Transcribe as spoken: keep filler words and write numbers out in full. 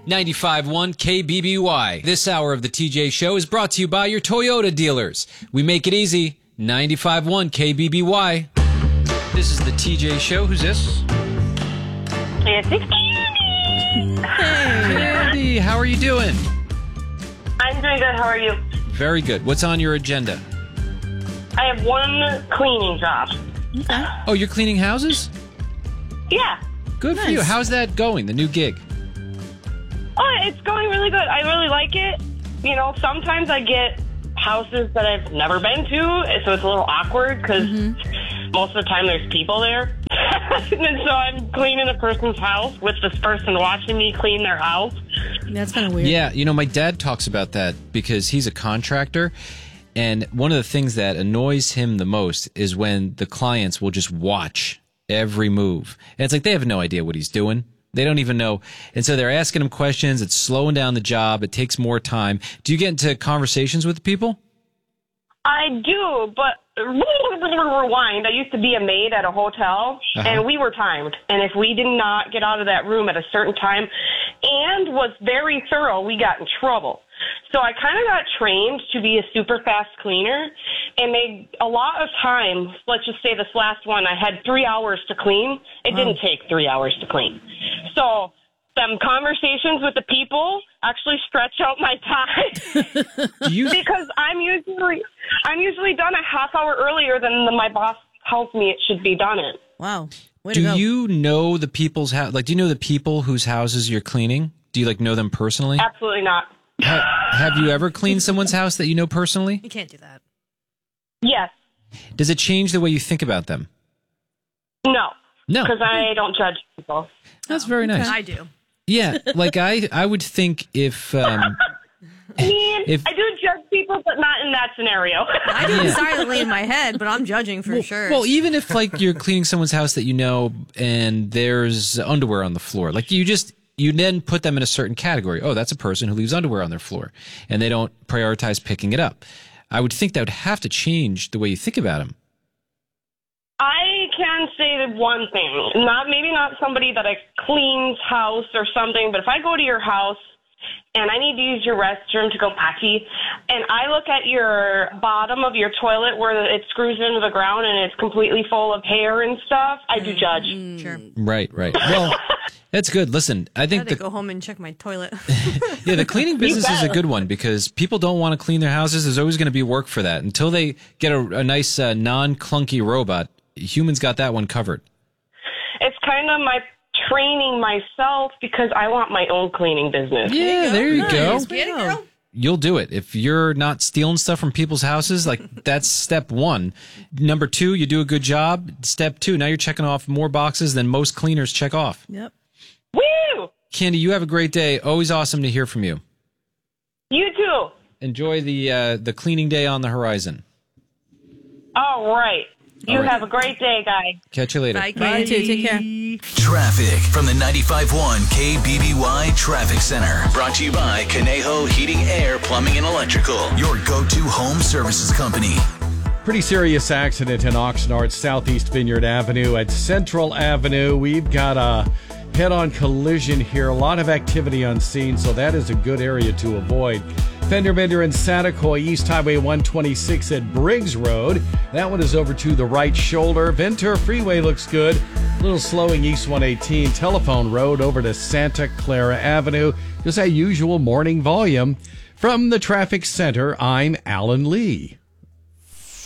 ninety-five point one K B B Y. This hour of the T J Show is brought to you by your Toyota dealers. We make it easy. ninety-five point one K B B Y. This is the T J Show. Who's this? It's Candy. Hey, Candy. How are you doing? I'm doing good. How are you? Very good. What's on your agenda? I have one cleaning job. Okay. Oh, you're cleaning houses? Yeah. Good for Nice. you. How's that going, the new gig? Oh, it's going really good. I really like it. You know, sometimes I get houses that I've never been to, so it's a little awkward because mm-hmm. most of the time there's people there. And so I'm cleaning a person's house with this person watching me clean their house. That's kind of weird. Yeah, you know, my dad talks about that because he's a contractor. And one of the things that annoys him the most is when the clients will just watch every move. And it's like they have no idea what he's doing. They don't even know. And so they're asking him questions. It's slowing down the job. It takes more time. Do you get into conversations with the people? I do, but rewind. I used to be a maid at a hotel, Uh-huh. and we were timed. And if we did not get out of that room at a certain time and was very thorough, we got in trouble. So I kind of got trained to be a super fast cleaner, and they a lot of time, let's just say this last one, I had three hours to clean. It Wow. didn't take three hours to clean. So some conversations with the people actually stretch out my time. Do you? Because I'm usually I'm usually done a half hour earlier than the, my boss tells me it should be done in. Wow. Way to Do go. you know the people's house? Like, do you know the people whose houses you're cleaning? Do you like know them personally? Absolutely not. Ha- have you ever cleaned someone's house that you know personally? You can't do that. Yes. Does it change the way you think about them? No. No. Because I don't judge people. That's very nice. I do. Yeah, like I, I would think if, um, I mean, If- I do judge people, but not in that scenario. I do it Yeah. silently in my head, but I'm judging for sure. well, even if like you're cleaning someone's house that you know and there's underwear on the floor, like you just, you then put them in a certain category. Oh, that's a person who leaves underwear on their floor and they don't prioritize picking it up. I would think that would have to change the way you think about them. I can say that one thing, not maybe not somebody that I cleans house or something, but if I go to your house and I need to use your restroom to go potty, and I look at your bottom of your toilet where it screws into the ground and it's completely full of hair and stuff, I do judge. Sure. Right, right. Well, that's good. Listen, I I think had to the go home and check my toilet. yeah, the cleaning business is a bet. good one because people don't want to clean their houses. There's always going to be work for that until they get a, a nice uh, non-clunky robot. Humans got that one covered. It's kind of my training myself because I want my own cleaning business. Yeah, there you go. Nice. Get it, girl. You'll do it. If you're not stealing stuff from people's houses, like that's step one. Number two, you do a good job. Step two, now you're checking off more boxes than most cleaners check off. Yep. Woo! Candy, you have a great day. Always awesome to hear from you. You too. Enjoy the uh, the cleaning day on the horizon. All right. You All right. have a great day, guys. Catch you later. Bye, Kay. You too. Take care. Traffic from the ninety-five point one K B B Y Traffic Center. Brought to you by Conejo Heating, Air, Plumbing, and Electrical. Your go-to home services company. Pretty serious accident in Oxnard, Southeast Vineyard Avenue at Central Avenue. We've got a head-on collision here. A lot of activity on scene, so that is a good area to avoid. Fender Bender in Santa East Highway one twenty-six at Briggs Road. That one is over to the right shoulder. Ventura Freeway looks good. A little slowing East one eighteen. Telephone Road over to Santa Clara Avenue. Just that usual morning volume. From the traffic center, I'm Alan Lee.